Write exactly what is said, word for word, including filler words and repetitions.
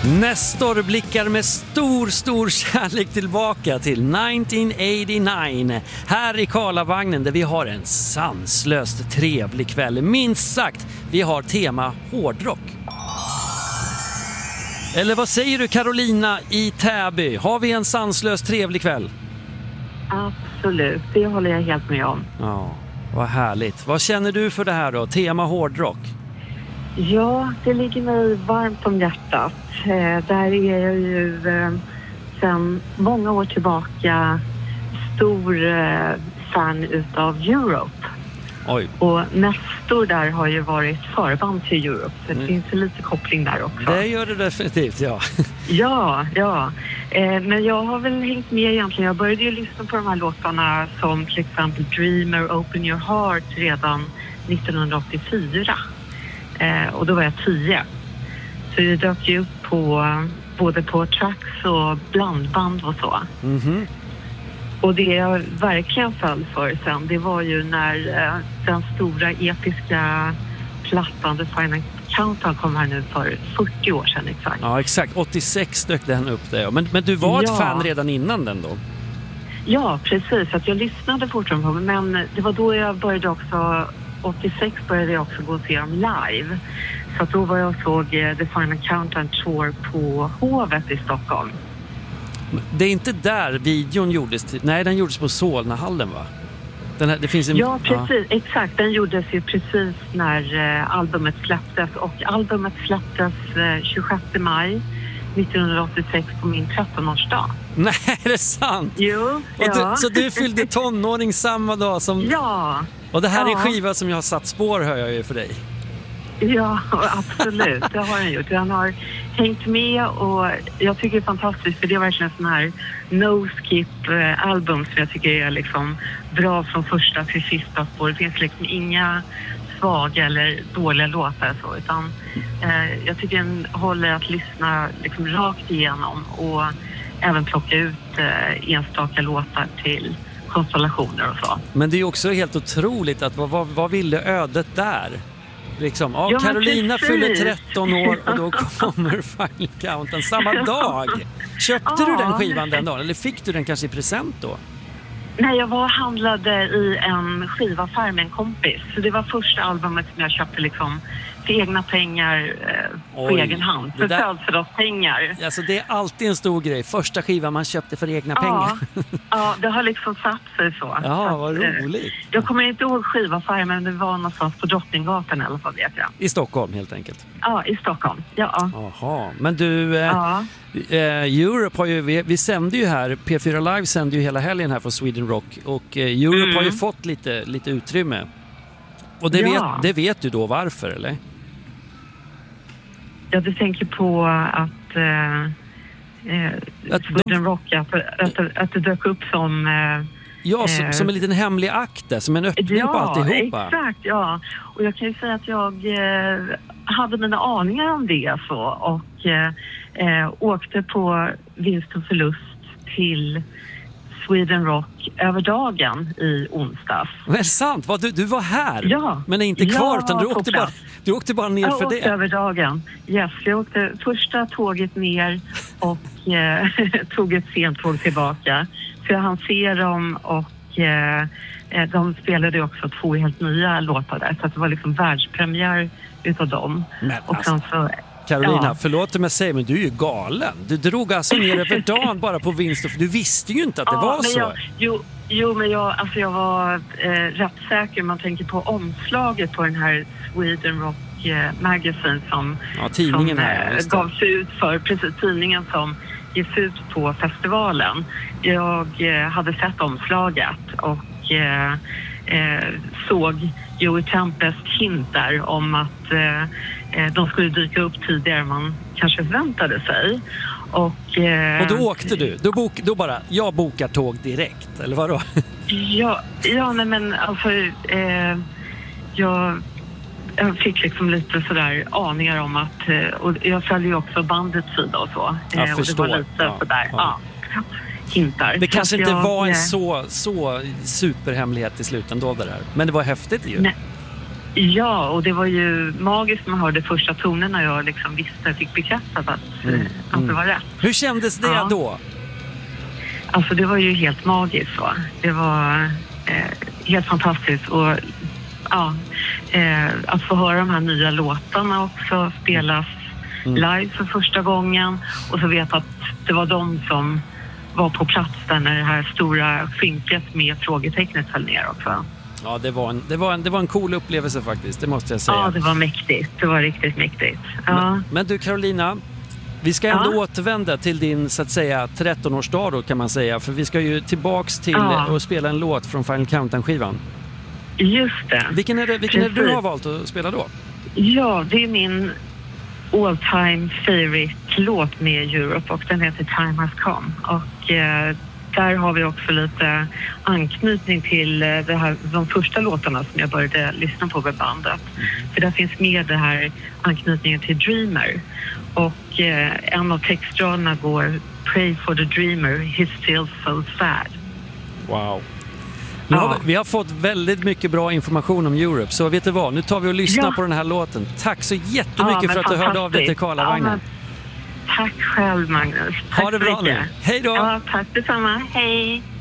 Nestor blickar med stor, stor kärlek tillbaka till nittonhundraåttionio här i Karlavagnen där vi har en sanslöst trevlig kväll. Minst sagt, vi har tema hårdrock. Eller vad säger du, Carolina i Täby? Har vi en sanslöst trevlig kväll? Absolut, det håller jag helt med om. Ja, vad härligt. Vad känner du för det här då? Tema hårdrock? Ja, det ligger mig varmt om hjärtat. Eh, där är jag ju eh, sedan många år tillbaka stor eh, fan utav Europe. Oj. Och Nestor där har ju varit förband till Europe. Så det Mm. finns ju lite koppling där också. Det gör det definitivt, ja. Ja, ja. Eh, men jag har väl hängt med egentligen. Jag började ju lyssna på de här låtarna som till exempel Dreamer, Open Your Heart redan nittonhundraåttiofyra. Eh, och då var jag tio. Så det dök ju upp på både på tracks och blandband och så. Mhm. Och det jag verkligen föll för sen, det var ju när eh, den stora episka plattan The Final Countdown kom här nu för fyrtio år sedan exakt. Ja, exakt. åttiosex dök den upp där. Men, men du var ett Ja. fan redan innan den då? Ja, precis. Att jag lyssnade fortfarande på mig. Men det var då jag började också, åttiosex började jag också gå och se dem live. Så att då var jag och såg eh, The Final Countdown Tour på Hovet i Stockholm. Det är inte där videon gjordes till, nej, den gjordes på Solnahallen, va? Den här, det finns en, Ja, precis. Exakt. Den gjordes ju precis när eh, albumet släpptes. Och albumet släpptes eh, tjugosjätte maj nittonhundraåttiosex på min trettonårsdag. Nej, är det sant? Jo, Och ja. du, så du fyllde tonåring samma dag som... Ja. Och det här är Ja. en skiva som jag har satt spår, hör jag ju, för dig. Ja, absolut. Det har han gjort. Han har hängt med och jag tycker det är fantastiskt för det är verkligen en sån här no-skip-album som jag tycker är liksom bra från första till sista spår. Det finns liksom inga svaga eller dåliga låtar så, utan eh, jag tycker den håller att lyssna liksom rakt igenom och även plocka ut eh, enstaka låtar till konstellationer och så. Men det är ju också helt otroligt att vad, vad, vad ville ödet där? Liksom, ja, Ja, men Carolina precis. fyller tretton år och då kommer Final Countdown samma dag. Köpte Ja. du den skivan den dagen? Eller fick du den kanske i present då? Nej, jag var och handlade i en skivaffär med en kompis. Så det var första albumet som jag köpte liksom för egna pengar eh, på Oj, egen hand. det För där- födelsedagspengar. Alltså det är alltid en stor grej. Första skivan man köpte för egna Ja, pengar. ja, det har liksom satt sig så. Ja, så vad att, eh, roligt. Jag kommer inte ihåg skivaffären, men det var någonstans på Drottninggatan i alla fall, vet jag. I Stockholm helt enkelt. Ja, i Stockholm. Ja. Jaha, men du, eh, Ja. eh, Europe har ju, vi, vi sänder ju här, P fyra Live sänder ju hela helgen här från Sweden Rock och eh, Europe Mm. har ju fått lite, lite utrymme. Och det, Ja. vet, det vet du då varför, eller? Ja, du tänker på att eh, eh, Att de- Sweden Rock, att, att, att det dök upp som... Eh, Ja, som, Eh. som en liten hemlig akt där, som en öppning på alltihopa. exakt, ja. Och jag kan ju säga att jag eh, hade mina aningar om det så och eh, eh, åkte på vinst och förlust till Sweden Rock över dagen i onsdags. Men är det sant? Vad, du, du var här, Ja. men är inte kvar, Ja, utan du på åkte, bara, plats. du åkte bara ner Jag för åkte det. över dagen. Yes, jag åkte första tåget ner och eh, tog ett sent tåg tillbaka. Så jag hann se dem och eh, eh, de spelade också två helt nya låtar där. Så att det var liksom världspremiär utav dem. Men Och alltså, sen så... Carolina, ja. förlåt mig säga, men du är ju galen. Du drog alltså ner över dagen bara på vinst och du visste ju inte att det Ja, var men så. Jag, jo, jo, men jag, alltså jag var eh, rätt säker. Man tänker på omslaget på den här Sweden Rock eh, Magazine som, Ja, tidningen som här, eh, just det. gavs ut för, precis tidningen som ges ut på festivalen. Jag eh, hade sett omslaget och eh, eh, såg Joey Tempest hint där om att eh, eh, de skulle dyka upp tidigare än man kanske förväntade sig. Och, eh, Och då åkte du, då, bok, då bara, jag bokar tåg direkt, eller vadå? Ja, ja nej men alltså eh, jag, jag fick liksom lite sådär aningar om att, eh, och jag följer ju också bandets sida och så. Jag Eh, och förstår. det var lite Ja, sådär, ja. ja. hintar. Det Så kanske att inte jag, var en eh, så, så superhemlighet i slutändan då det där. Men det var häftigt ju. Nej. Ja, och det var ju magiskt när man hörde första tonen när jag liksom visste, fick bekräftat att, mm. att det var rätt. Hur kändes det ja. då? Alltså det var ju helt magiskt va. Det var eh, helt fantastiskt och ja, eh, att få höra de här nya låtarna också spelas mm. live för första gången och så vet att det var de som var på plats där när det här stora skynket med frågetecknet föll ner också. Ja, det var, en, det, var en, det var en cool upplevelse faktiskt, det måste jag säga. Ja, det var mäktigt. Det var riktigt mäktigt. Ja. Men, men du Carolina, vi ska ändå ja. återvända till din så att säga trettonårsdag då kan man säga. För vi ska ju tillbaks till ja. och spela en låt från Final Countdown-skivan. Just det. Vilken är det, vilken är det du har valt att spela då? Ja, det är min all time favorite-låt med Europe och den heter Time Has Come. Och eh, där har vi också lite anknytning till det här, de första låtarna som jag började lyssna på med bandet. Mm. För där finns med det här anknytningen till Dreamer. Och eh, en av textraderna går Pray for the dreamer, he's still so sad. Wow. Nu har vi, vi har fått väldigt mycket bra information om Europe. Så vet du vad, nu tar vi och lyssnar ja. på den här låten. Tack så jättemycket ja, för att du hörde av dig till Karlavagnen. Ja, tack själv Magnus. Tack ha det bra nu. Hej då. Ja, tack detsamma. Hej.